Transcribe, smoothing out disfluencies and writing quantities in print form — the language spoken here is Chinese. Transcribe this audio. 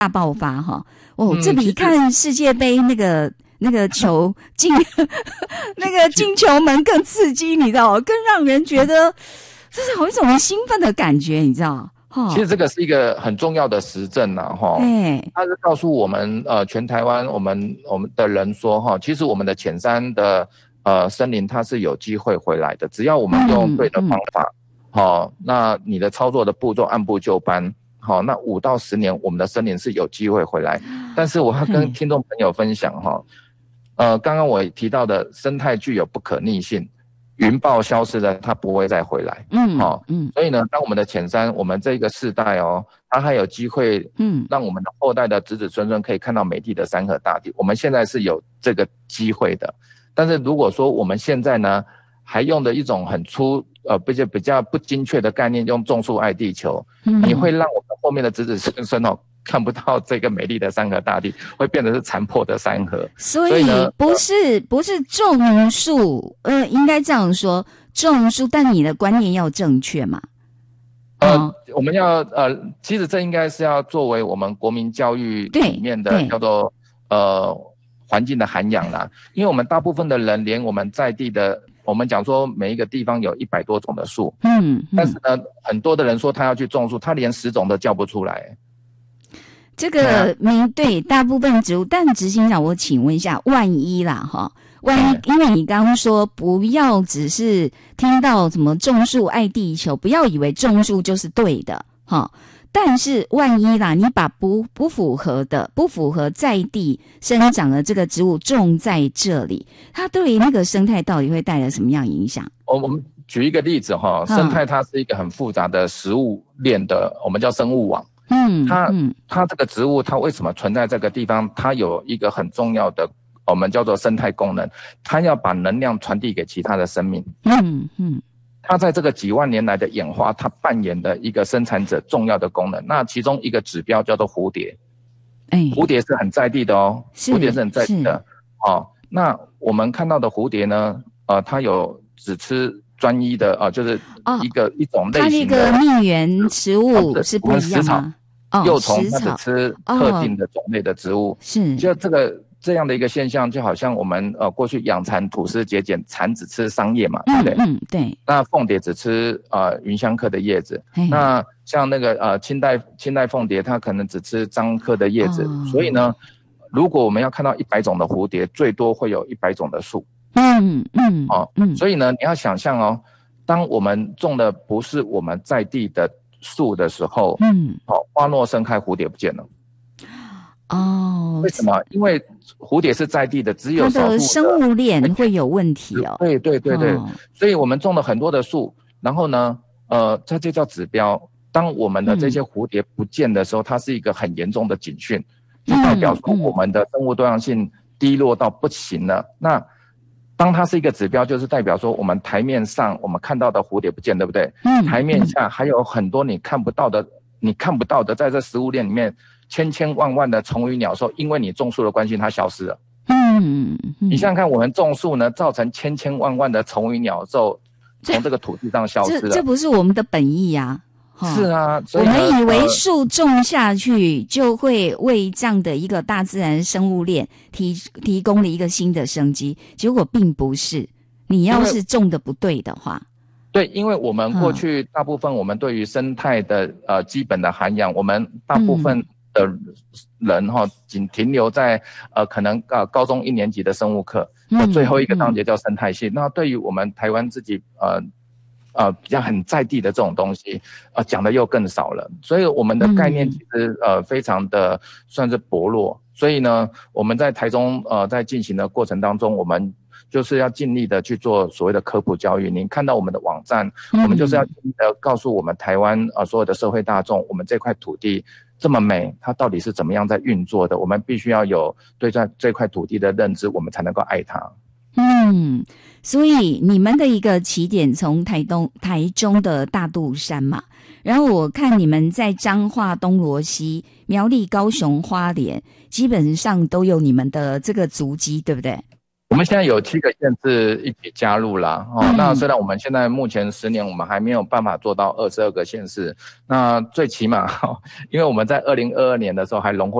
大爆发哈。这比看世界杯那个球进那个进球门更刺激，你知道，更让人觉得这是有一种兴奋的感觉，你知道。 其实这个是一个很重要的实证啊，它是告诉我们全台湾我们的人说其实我们的浅山的森林它是有机会回来的，只要我们用对的方法，那你的操作的步骤按部就班，那5到10年我们的森林是有机会回来。但是我要跟听众朋友分享刚刚我提到的生态具有不可逆性。云豹消失了，它不会再回来。所以呢，当我们的浅山，我们这个世代它还有机会，让我们的后代的子子孙孙可以看到美丽的山河大地。我们现在是有这个机会的，但是如果说我们现在呢，还用的一种很粗比较不精确的概念，用种树爱地球，你会让我们后面的子子孙孙看不到这个美丽的山河大地，会变得是残破的山河。 所以不是种树，应该这样说，种树，但你的观念要正确嘛。 我们要其实这应该是要作为我们国民教育里面的叫做环境的涵养啦。因为我们大部分的人连我们在地的，我们讲说每一个地方有100多种的树，但是呢，很多的人说他要去种树，他连10种都叫不出来。 这个对大部分植物，但执行长，我请问一下，万一啦万一，因为你刚刚说不要只是听到什么种树爱地球，不要以为种树就是对的但是万一啦，你把不符合在地生长的这个植物种在这里，它对那个生态到底会带来什么样影响？ 我们举一个例子生态它是一个很复杂的食物链的，我们叫生物网。它这个植物它为什么存在这个地方？它有一个很重要的，我们叫做生态功能，它要把能量传递给其他的生命。它在这个几万年来的演化，它扮演的一个生产者重要的功能。那其中一个指标叫做蝴蝶，蝴蝶是很在地的蝴蝶是很在地的。那我们看到的蝴蝶呢，它有只吃专一的就是一种类型的。 它那个蜜源食物是不一样吗？ 幼虫它只吃特定的种类的植物， 是就这样的一个现象，就好像我们过去养蚕吐丝节茧，蚕只吃桑叶嘛，对不对？ 对。 那凤蝶只吃芸香科的叶子，那像那个清代凤蝶，它可能只吃樟科的叶子。所以呢，如果我们要看到100种的蝴蝶，最多会有100种的树。所以呢，你要想象当我们种的不是我们在地的树的时候，花落盛开，蝴蝶不见了。为什么？因为蝴蝶是在地的，只有少数的生物链会有问题对，所以我们种了很多的树，然后呢，这就叫指标。当我们的这些蝴蝶不见的时候，它是一个很严重的警讯，就代表说我们的生物多样性低落到不行了。那当它是一个指标，就是代表说我们台面上我们看到的蝴蝶不见，对不对？台面下还有很多你看不到的，在这食物链里面千万的虫鱼鸟兽，因为你种树的关系，它消失了。你想想看，我们种树呢，造成千万的虫鱼鸟兽从这个土地上消失了。 这不是我们的本意啊。 是啊，所以我们以为树种下去就会为这样的一个大自然生物链提供了一个新的生机，结果并不是。你要是种的不对的话， 对，因为我们过去大部分我们对于生态的基本的涵养，我们大部分的人仅停留在可能高中1年级的生物课，最后一个章节叫生态系。那对于我们台湾自己比较很在地的这种东西，讲的又更少了，所以我们的概念其实非常的算是薄弱。所以呢，我们在台中在进行的过程当中，我们就是要尽力的去做所谓的科普教育。您看到我们的网站，我们就是要尽力的告诉我们台湾所有的社会大众，我们这块土地这么美，它到底是怎么样在运作的？我们必须要有对这块土地的认知，我们才能够爱它。 所以你们的一个起点从台中的大肚山嘛，然后我看你们在彰化、东螺西、苗栗、高雄、花莲，基本上都有你们的这个足迹，对不对？ 我们现在有7个县市一起加入啦，那虽然我们现在目前10年我们还没有办法做到22个县市，那最起码因为我们在2022年的时候还荣获